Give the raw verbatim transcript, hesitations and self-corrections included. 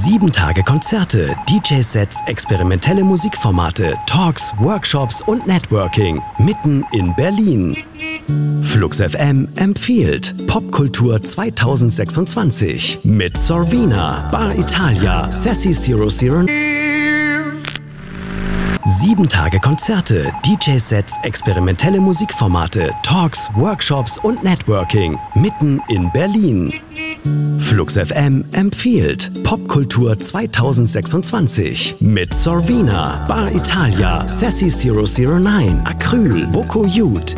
Sieben Tage Konzerte, D J-Sets, experimentelle Musikformate, Talks, Workshops und Networking mitten in Berlin. Flux F M empfiehlt Popkultur zweitausendsechsundzwanzig mit Sorvina, Bar Italia, Sassy zero zero. Sieben Tage Konzerte, D J-Sets, experimentelle Musikformate, Talks, Workshops und Networking mitten in Berlin. Flux F M empfiehlt Popkultur zweitausendsechsundzwanzig mit Sorvina, Bar Italia, Sassy zero zero neun, Acryl, Boko Youth,